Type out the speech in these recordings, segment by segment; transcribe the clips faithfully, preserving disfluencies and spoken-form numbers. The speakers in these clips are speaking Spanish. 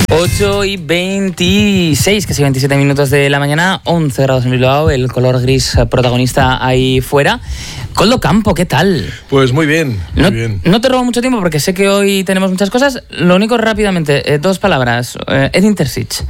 ocho y veintiséis, casi veintisiete minutos de la mañana, once grados en Bilbao, el color gris protagonista ahí fuera. Coldo Campo, ¿qué tal? Pues muy bien, muy no, bien. No te robo mucho tiempo porque sé que hoy tenemos muchas cosas. Lo único, rápidamente, eh, dos palabras. Eh, Edin Terzic.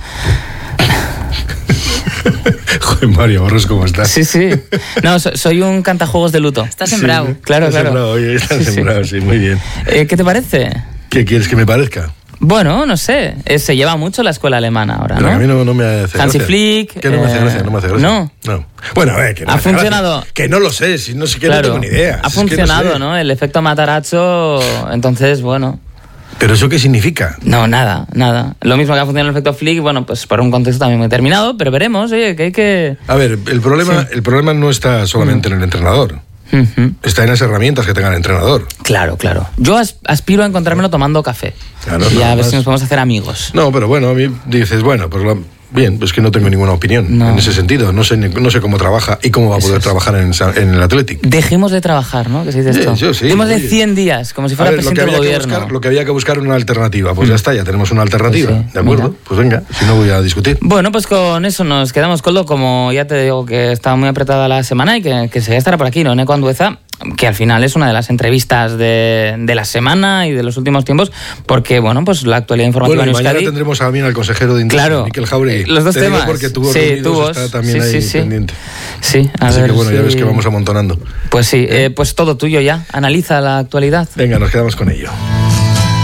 Joder, Mario Borros, ¿cómo estás? Sí, sí. No, so, soy un cantajuegos de luto. Estás sembrado. Sí, claro, estás claro. Sembrado, oye, estás Sí, sembrado, sí, sí. muy bien. Eh, ¿Qué te parece? ¿Qué quieres que me parezca? Bueno, no sé. Eh, se lleva mucho la escuela alemana ahora, Pero ¿no? a mí no, no me hace Hansi gracia. Flick. Que no me hace eh, gracia, no me hace gracia. No. No. Bueno, a ver, que no Ha me hace funcionado. gracia. Que no lo sé, si no sé que Claro, no tengo ni idea. ha Es que funcionado, sé. ¿no? El efecto Matarazzo, entonces, bueno. ¿Pero eso qué significa? No, nada, nada. Lo mismo que ha funcionado el efecto Flick, bueno, pues por un contexto también muy determinado, pero veremos, oye, que hay que... A ver, el problema, Sí. el problema no está solamente Mm. en el entrenador. Ujú. Está en las herramientas que tenga el entrenador. Claro, claro. Yo as- aspiro a encontrármelo tomando café. Claro, y a nada ver más. si nos podemos hacer amigos. No, pero bueno, a mí dices, bueno, pues la- bien, pues que no tengo ninguna opinión No. en ese sentido. No sé, ni- no sé cómo trabaja y cómo va a Eso poder es. trabajar en, esa- en el Athletic. Dejemos de trabajar, ¿no? Que se dice Sí, esto. yo sí, Démosle oye. cien días, como si A fuera ver, lo que, presidente del había que gobierno. buscar, lo que había que buscar una alternativa. Pues ya está, ya tenemos una alternativa. Pues sí, ¿De acuerdo? mira. Pues venga, si no voy a discutir. Bueno, pues con eso nos quedamos, Coldo. Como ya te digo que está muy apretada la semana y que, que se estará por aquí, ¿no? Neko Andueza, que al final es una de las entrevistas de, de la semana y de los últimos tiempos, porque, bueno, pues la actualidad informativa Bueno, y en mañana Euskadi... tendremos también al consejero de Industria, Claro, Miquel Jauregui. eh, los dos Te digo temas. porque tuvo Sí, reunidos, tubos. está también Sí, ahí sí, sí. pendiente. Sí, a Así ver que bueno, ya si- ves que vamos amontonando. Pues sí, eh, pues todo tuyo ya. Analiza la actualidad. Venga, nos quedamos con ello.